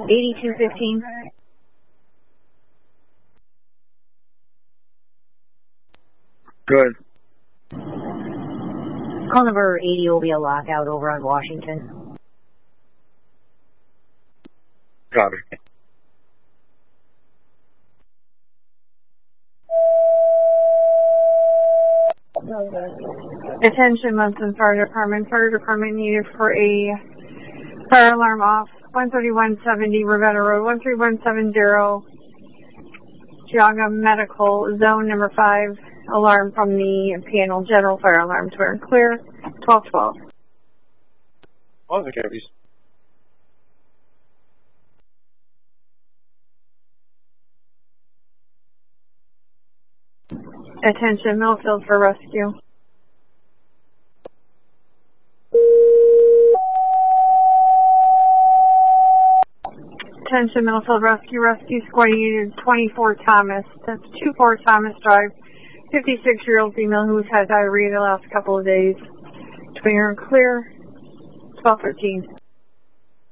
8215. Good. Call number 80 will be a lockout over on Washington. Copy. Attention, Munson Fire Department. Fire Department needed for a fire alarm off 13170 Ravenna Road, 13170 Geauga Medical, zone number 5. Alarm from the panel. General fire alarms were clear. 1212. On the cabbies. Attention, Millfield for rescue. Attention, Millfield Rescue. Rescue squad needed 24 Thomas. That's 24 Thomas Drive. 56-year-old female who's had diarrhea the last couple of days. Clear. 1213.